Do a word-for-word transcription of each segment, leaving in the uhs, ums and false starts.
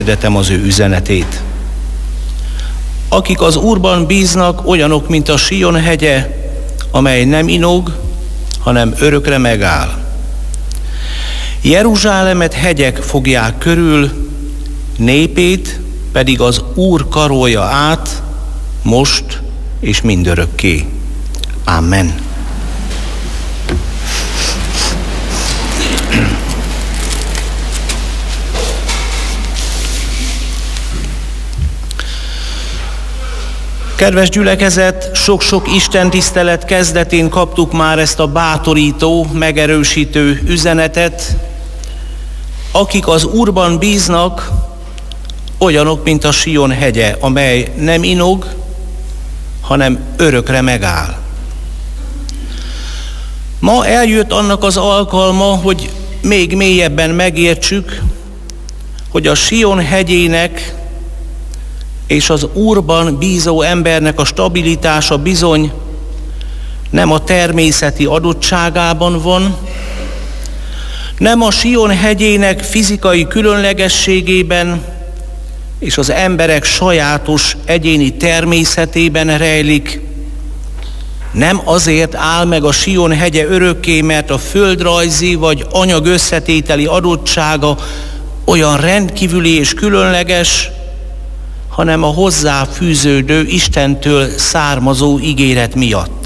hirdetem az ő üzenetét. Akik az Úrban bíznak, olyanok, mint a Sion hegye, amely nem inog, hanem örökre megáll. Jeruzsálemet hegyek fogják körül, népét pedig az Úr karolja át, most és mindörökké. Amen. Kedves gyülekezet, sok-sok istentisztelet kezdetén kaptuk már ezt a bátorító, megerősítő üzenetet. Akik az Úrban bíznak, olyanok, mint a Sion hegye, amely nem inog, hanem örökre megáll. Ma eljött annak az alkalma, hogy még mélyebben megértsük, hogy a Sion hegyének és az Úrban bízó embernek a stabilitása bizony nem a természeti adottságában van, nem a Sion hegyének fizikai különlegességében és az emberek sajátos egyéni természetében rejlik, nem azért áll meg a Sion hegye örökké, mert a földrajzi vagy anyag összetételi adottsága olyan rendkívüli és különleges, hanem a hozzá fűződő, Istentől származó ígéret miatt.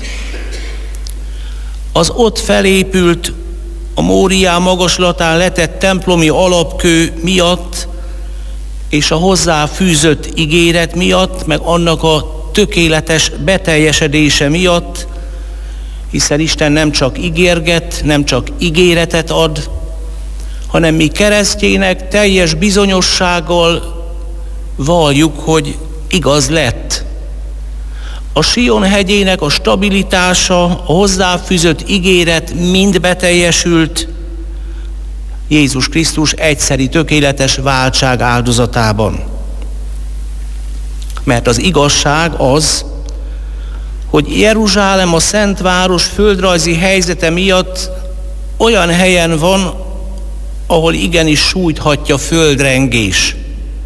Az ott felépült, a Móriá magaslatán letett templomi alapkő miatt, és a hozzá fűzött ígéret miatt, meg annak a tökéletes beteljesedése miatt, hiszen Isten nem csak ígérget, nem csak ígéretet ad, hanem mi keresztjének teljes bizonyossággal valljuk, hogy igaz lett. A Sion hegyének a stabilitása, a hozzáfűzött ígéret mind beteljesült Jézus Krisztus egyszeri tökéletes váltság áldozatában. Mert az igazság az, hogy Jeruzsálem a Szent Város földrajzi helyzete miatt olyan helyen van, ahol igenis sújthatja földrengés.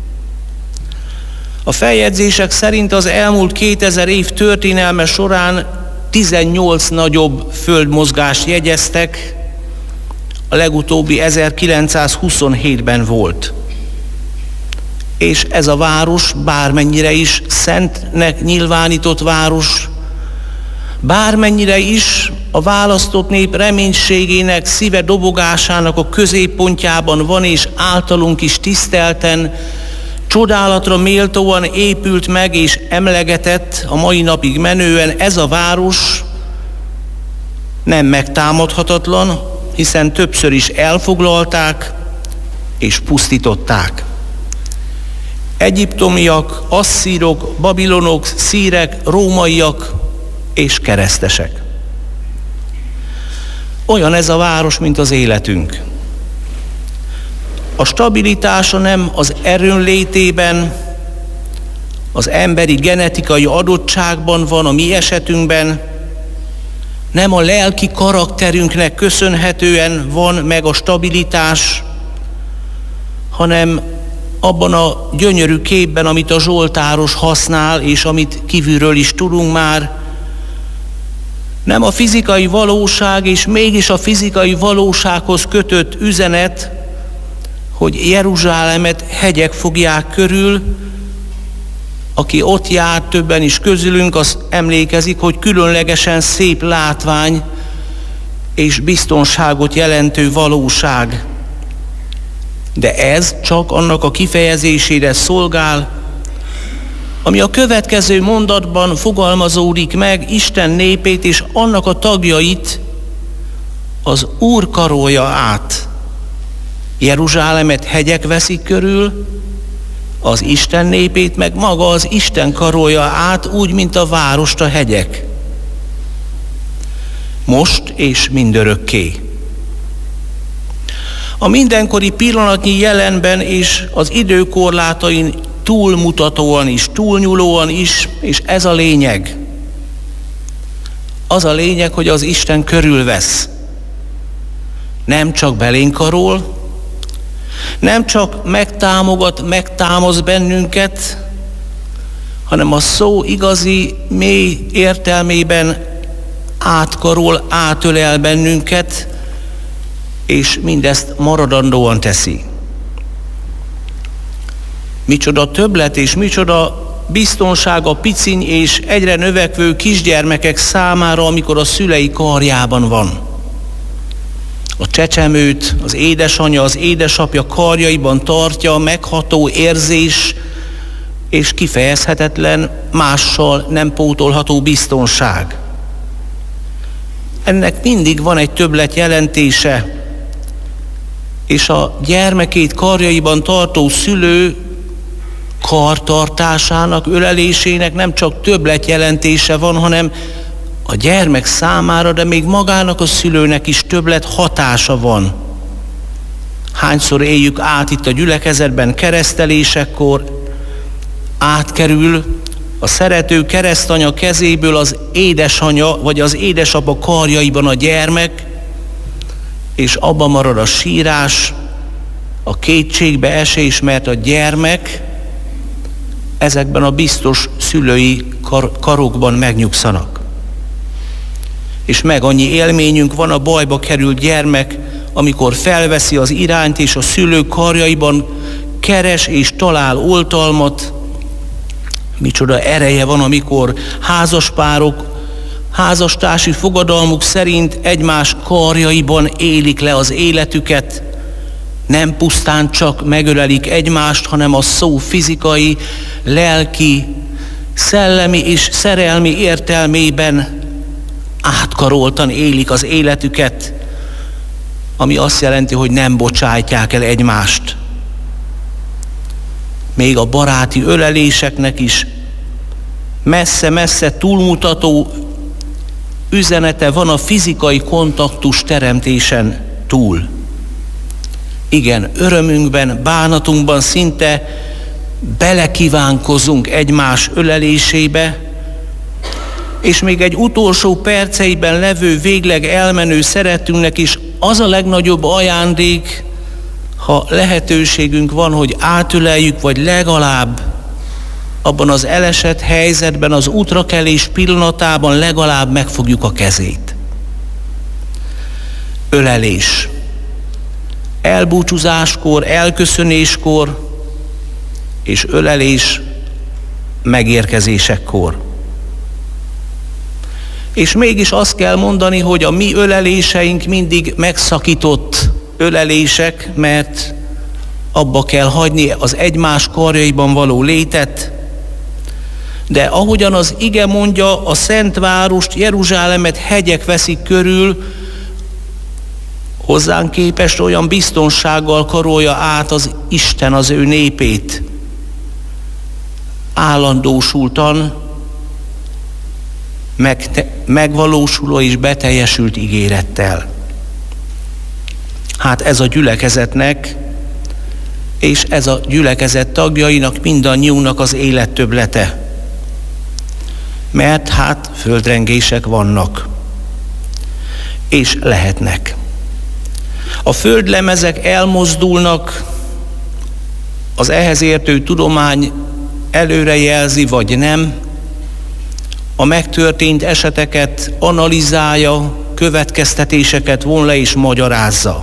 A feljegyzések szerint az elmúlt kétezer év történelme során tizennyolc nagyobb földmozgást jegyeztek, a legutóbbi ezerkilencszázhuszonhétben volt. És ez a város bármennyire is szentnek nyilvánított város, bármennyire is a választott nép reménységének, szíve dobogásának a középpontjában van, és általunk is tisztelten, csodálatra méltóan épült meg és emlegetett a mai napig menően, ez a város nem megtámadhatatlan, hiszen többször is elfoglalták és pusztították. Egyiptomiak, asszírok, babilonok, szírek, rómaiak és keresztesek. Olyan ez a város, mint az életünk. A stabilitása nem az erőnlétében, az emberi genetikai adottságban van a mi esetünkben, nem a lelki karakterünknek köszönhetően van meg a stabilitás, hanem abban a gyönyörű képben, amit a zsoltáros használ, és amit kívülről is tudunk már, nem a fizikai valóság, és mégis a fizikai valósághoz kötött üzenet, hogy Jeruzsálemet hegyek fogják körül. Aki ott jár, többen is közülünk, az emlékezik, hogy különlegesen szép látvány és biztonságot jelentő valóság. De ez csak annak a kifejezésére szolgál, ami a következő mondatban fogalmazódik meg: Isten népét és annak a tagjait az Úr karolja át. Jeruzsálemet hegyek veszik körül, az Isten népét meg maga az Isten karolja át, úgy, mint a várost a hegyek. Most és mindörökké. A mindenkori pillanatnyi jelenben és az időkorlátain túlmutatóan is, túlnyúlóan is, és ez a lényeg. Az a lényeg, hogy az Isten körülvesz. Nem csak belénk karol, Nem csak megtámogat, megtámaszt bennünket, hanem a szó igazi, mély értelmében átkarol, átölel bennünket, és mindezt maradandóan teszi. Micsoda többlet és micsoda biztonság a piciny és egyre növekvő kisgyermekek számára, amikor a szülei karjában van. A csecsemőt az édesanyja, az édesapja karjaiban tartja, megható érzés és kifejezhetetlen, mással nem pótolható biztonság. Ennek mindig van egy többlet jelentése, és a gyermekét karjaiban tartó szülő kartartásának, ölelésének nem csak többlet jelentése van, hanem a gyermek számára, de még magának a szülőnek is többlet hatása van. Hányszor éljük át itt a gyülekezetben keresztelésekkor, átkerül a szerető keresztanya kezéből az édesanya vagy az édesapa karjaiban a gyermek, és abban marad a sírás, a kétségbe esés, mert a gyermek ezekben a biztos szülői kar- karokban megnyugszanak. És meg annyi élményünk van a bajba került gyermek, amikor felveszi az irányt, és a szülők karjaiban keres és talál oltalmat. Micsoda ereje van, amikor házaspárok házastársi fogadalmuk szerint egymás karjaiban élik le az életüket, nem pusztán csak megölelik egymást, hanem a szó fizikai, lelki, szellemi és szerelmi értelmében átkaroltan élik az életüket, ami azt jelenti, hogy nem bocsájtják el egymást. Még a baráti öleléseknek is messze-messze túlmutató üzenete van a fizikai kontaktus teremtésen túl. Igen, örömünkben, bánatunkban szinte belekívánkozunk egymás ölelésébe, és még egy utolsó perceiben levő, végleg elmenő szeretünknek is az a legnagyobb ajándék, ha lehetőségünk van, hogy átöleljük, vagy legalább abban az elesett helyzetben, az útrakelés pillanatában legalább megfogjuk a kezét. Ölelés. Elbúcsúzáskor, elköszönéskor, és ölelés megérkezésekkor. És mégis azt kell mondani, hogy a mi öleléseink mindig megszakított ölelések, mert abba kell hagyni az egymás karjaiban való létet, de ahogyan az ige mondja, a szent várost, Jeruzsálemet hegyek veszik körül, hozzánk képest olyan biztonsággal karolja át az Isten az ő népét. Állandósultan megte- megvalósuló és beteljesült ígérettel. Hát ez a gyülekezetnek, és ez a gyülekezet tagjainak, mindannyiunknak az élettöblete. Mert hát földrengések vannak, és lehetnek. A földlemezek elmozdulnak, az ehhez értő tudomány előrejelzi, vagy nem, a megtörtént eseteket analizálja, következtetéseket von le és magyarázza.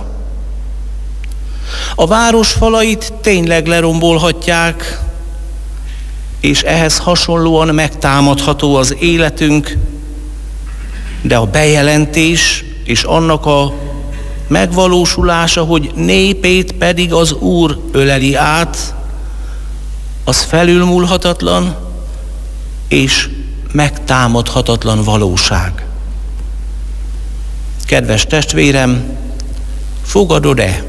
A város falait tényleg lerombolhatják, és ehhez hasonlóan megtámadható az életünk, de a bejelentés és annak a megvalósulása, hogy népét pedig az Úr öleli át, az felülmúlhatatlan és megtámadhatatlan valóság. Kedves testvérem, fogadod-e?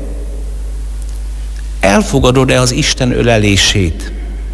Elfogadod-e az Isten ölelését?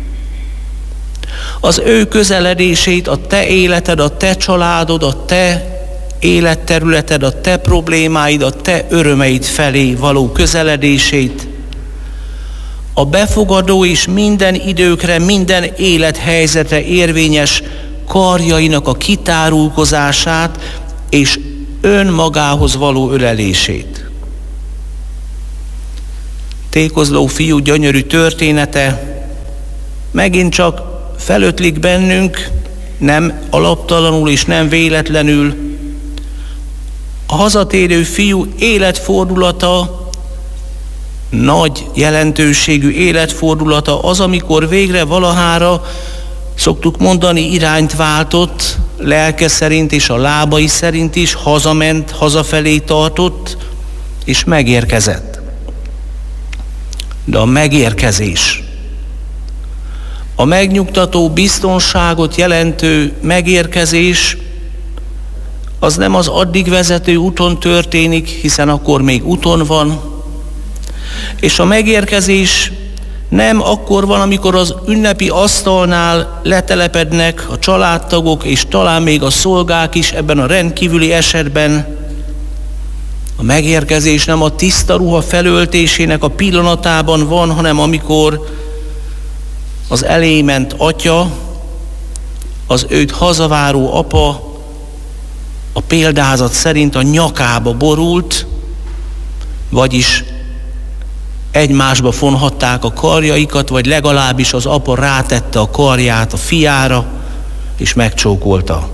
Az ő közeledését, a te életed, a te családod, a te életterületed, a te problémáid, a te örömeid felé való közeledését, a befogadó és minden időkre, minden élethelyzetre érvényes karjainak a kitárulkozását és önmagához való ölelését. tékozló fiú gyönyörű története megint csak felötlik bennünk, nem alaptalanul és nem véletlenül. A hazatérő fiú életfordulata, nagy jelentőségű életfordulata az, amikor végre valahára, szoktuk mondani, irányt váltott, lelke szerint és a lábai szerint is hazament, hazafelé tartott, és megérkezett. De a megérkezés, a megnyugtató biztonságot jelentő megérkezés, az nem az addig vezető úton történik, hiszen akkor még úton van, és a megérkezés nem akkor van, amikor az ünnepi asztalnál letelepednek a családtagok, és talán még a szolgák is ebben a rendkívüli esetben. A megérkezés nem a tiszta ruha felöltésének a pillanatában van, hanem amikor az elé ment atya, az őt hazaváró apa a példázat szerint a nyakába borult, vagyis egymásba fonhatták a karjaikat, vagy legalábbis az apa rátette a karját a fiára, és megcsókolta.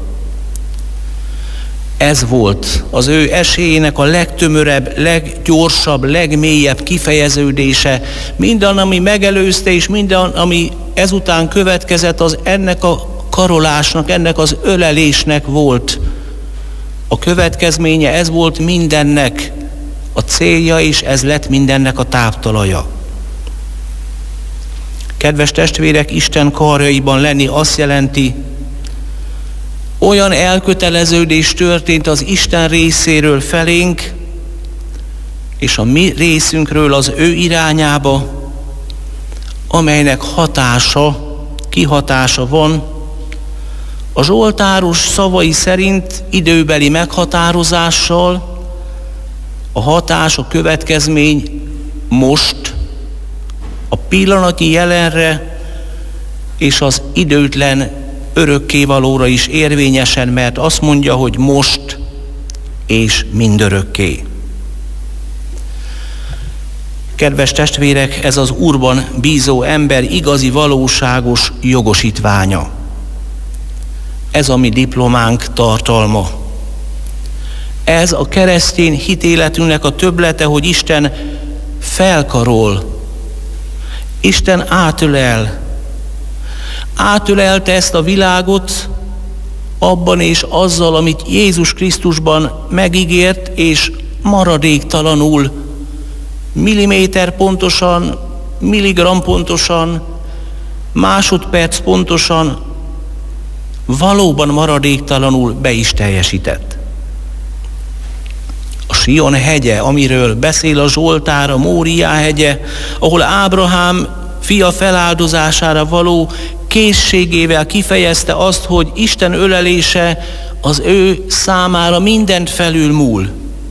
Ez volt az ő esélyének a legtömörebb, leggyorsabb, legmélyebb kifejeződése. Minden, ami megelőzte, és minden, ami ezután következett, az ennek a karolásnak, ennek az ölelésnek volt a következménye, ez volt mindennek a célja, és ez lett mindennek a táptalaja. Kedves testvérek, Isten karjaiban lenni azt jelenti, olyan elköteleződés történt az Isten részéről felénk, és a mi részünkről az ő irányába, amelynek hatása, kihatása van. A zsoltáros szavai szerint időbeli meghatározással a hatás, a következmény most, a pillanati jelenre és az időtlen örökkévalóra is érvényesen, mert azt mondja, hogy most és mindörökké. Kedves testvérek, ez az Úrban bízó ember igazi, valóságos jogosítványa. Ez a mi diplománk tartalma. Ez a keresztény hitéletünknek a többlete, hogy Isten felkarol, Isten átölel, átölelte ezt a világot abban és azzal, amit Jézus Krisztusban megígért, és maradéktalanul, milliméter pontosan, milligram pontosan, másodperc pontosan, valóban maradéktalanul be is teljesített. A Sion hegye, amiről beszél a Zsoltár, a Móriá hegye, ahol Ábrahám fia feláldozására való készségével kifejezte azt, hogy Isten ölelése az ő számára mindent felülmúl.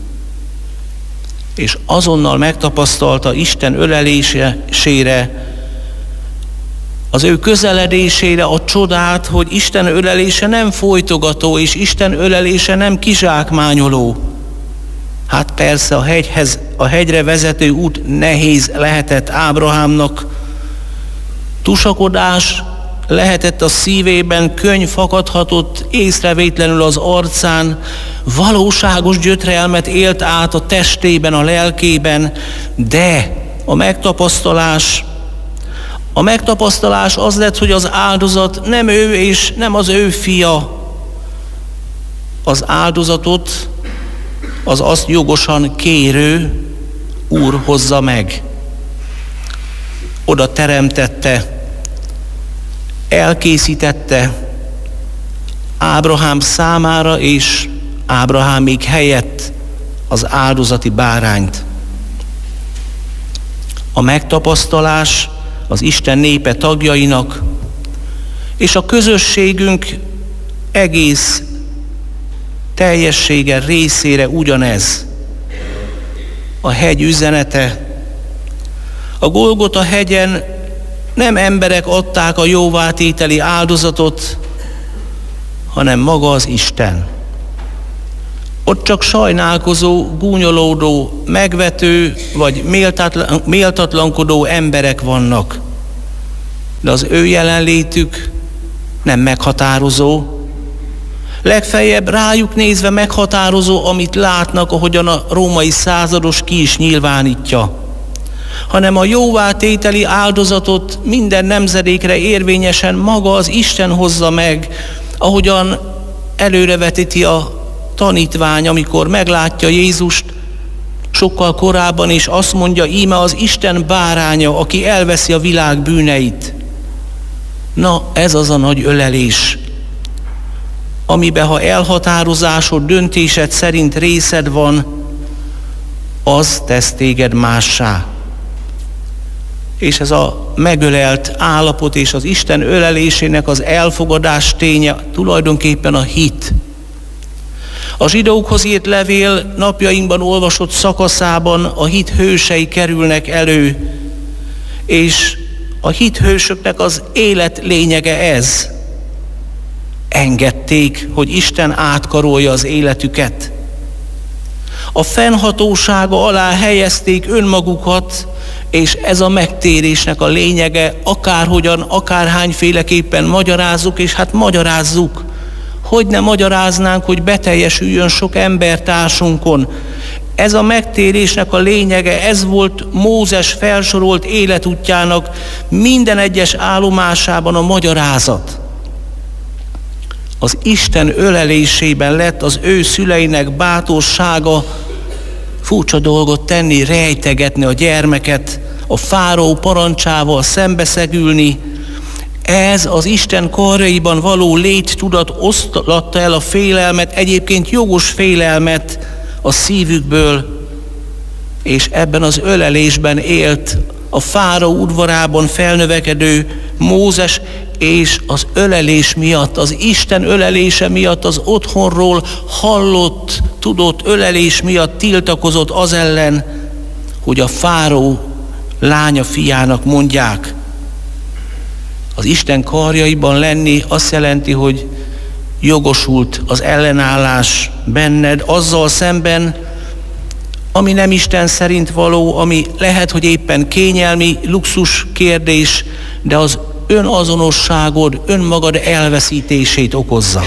És azonnal megtapasztalta Isten ölelésére, az ő közeledésére a csodát, hogy Isten ölelése nem folytogató, és Isten ölelése nem kizsákmányoló. Hát persze a hegyhez, a hegyre vezető út nehéz lehetett Ábrahámnak, tusakodás lehetett a szívében, könny fakadhatott észrevétlenül az arcán, valóságos gyötrelmet élt át a testében, a lelkében, de a megtapasztalás, a megtapasztalás az lett, hogy az áldozat nem ő és nem az ő fia. Az áldozatot az azt jogosan kérő Úr hozza meg. Oda teremtette, elkészítette Ábrahám számára és Ábrahámék helyett az áldozati bárányt. A megtapasztalás az Isten népe tagjainak és a közösségünk egész teljessége részére ugyanez. A hegy üzenete. A Golgota hegyen nem emberek adták a jóvátételi áldozatot, hanem maga az Isten. Ott csak sajnálkozó, gúnyolódó, megvető vagy méltatlan, méltatlankodó emberek vannak. De az ő jelenlétük nem meghatározó. Legfeljebb rájuk nézve meghatározó, amit látnak, ahogyan a római százados ki is nyilvánítja, hanem a jóvátételi áldozatot minden nemzedékre érvényesen maga az Isten hozza meg, ahogyan előrevetíti a tanítvány, amikor meglátja Jézust sokkal korábban, és azt mondja, íme az Isten báránya, aki elveszi a világ bűneit. Na, ez az a nagy ölelés, amiben ha elhatározásod, döntésed szerint részed van, az tesz téged mássá. És ez a megölelt állapot és az Isten ölelésének az elfogadás ténye tulajdonképpen a hit. A zsidókhoz írt levél napjainkban olvasott szakaszában a hit hősei kerülnek elő, és a hit hősöknek az élet lényege ez. Engedték, hogy Isten átkarolja az életüket. A fennhatósága alá helyezték önmagukat, és ez a megtérésnek a lényege, akárhogyan, akárhányféleképpen magyarázzuk, és hát magyarázzuk. Hogy ne magyaráznánk, hogy beteljesüljön sok embertársunkon. Ez a megtérésnek a lényege, ez volt Mózes felsorolt életútjának minden egyes állomásában a magyarázat. Az Isten ölelésében lett az ő szüleinek bátorsága furcsa dolgot tenni, rejtegetni a gyermeket, a fáraó parancsával szembeszegülni. Ez az Isten karjaiban való léttudat oszlatta el a félelmet, egyébként jogos félelmet a szívükből, és ebben az ölelésben élt a fáraó udvarában felnövekedő Mózes, és az ölelés miatt, az Isten ölelése miatt, az otthonról hallott, tudott ölelés miatt tiltakozott az ellen, hogy a fáraó lánya fiának mondják. Az Isten karjaiban lenni azt jelenti, hogy jogosult az ellenállás benned azzal szemben, ami nem Isten szerint való, ami lehet, hogy éppen kényelmi luxus kérdés, de az önazonosságod, önmagad elveszítését okozza.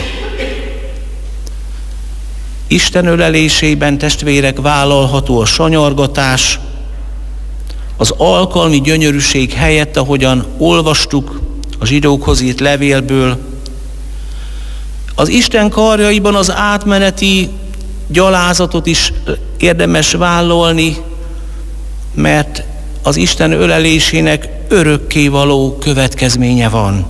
Isten ölelésében, testvérek, vállalható a sanyargatás, az alkalmi gyönyörűség helyett, ahogyan olvastuk a zsidókhoz írt levélből. Az Isten karjaiban az átmeneti gyalázatot is érdemes vállalni, mert az Isten ölelésének örökkévaló következménye van.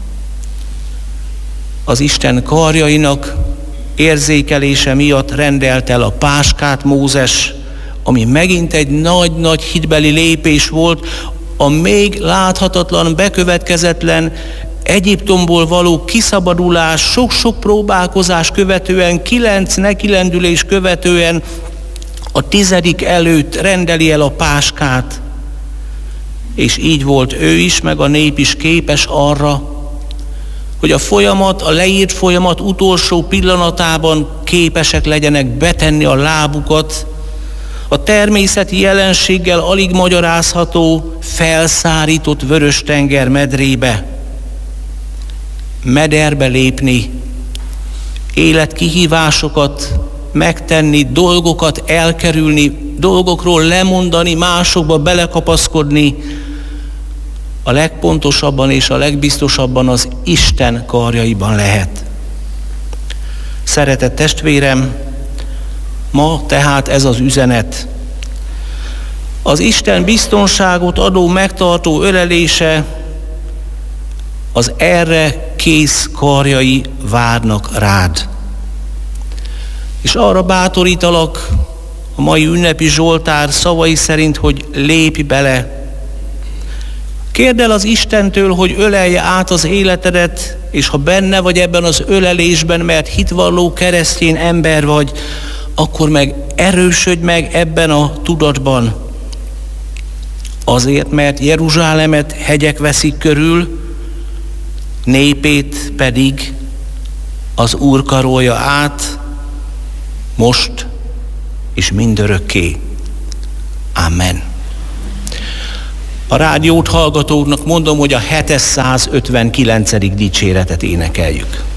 Az Isten karjainak érzékelése miatt rendelt el a páskát Mózes, ami megint egy nagy-nagy hitbeli lépés volt, a még láthatatlan, bekövetkezetlen Egyiptomból való kiszabadulás, sok-sok próbálkozás követően, kilenc nekilendülés követően a tizedik előtt rendeli el a páskát, és így volt ő is, meg a nép is képes arra, hogy a folyamat, a leírt folyamat utolsó pillanatában képesek legyenek betenni a lábukat a természeti jelenséggel alig magyarázható, felszárított Vörös-tenger medrébe, mederbe lépni, életkihívásokat megtenni, dolgokat elkerülni, dolgokról lemondani, másokba belekapaszkodni, a legpontosabban és a legbiztosabban az Isten karjaiban lehet. Szeretett testvérem, ma tehát ez az üzenet. Az Isten biztonságot adó megtartó ölelése, az erre kész karjai várnak rád. És arra bátorítalak a mai ünnepi Zsoltár szavai szerint, hogy lépj bele. Kérd el az Istentől, hogy ölelje át az életedet, és ha benne vagy ebben az ölelésben, mert hitvalló keresztény ember vagy, akkor meg erősödj meg ebben a tudatban. Azért, mert Jeruzsálemet hegyek veszik körül, népét pedig az Úr karolja át, most és mindörökké. Amen. A rádiót hallgatóknak mondom, hogy a hétszázötvenkilencedik dicséretet énekeljük.